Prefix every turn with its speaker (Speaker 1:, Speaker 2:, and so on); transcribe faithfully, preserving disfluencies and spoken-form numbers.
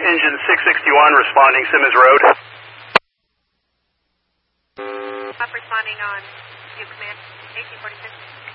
Speaker 1: engine six sixty-one responding Simmons Road.
Speaker 2: Up responding on view command eighteen forty-six.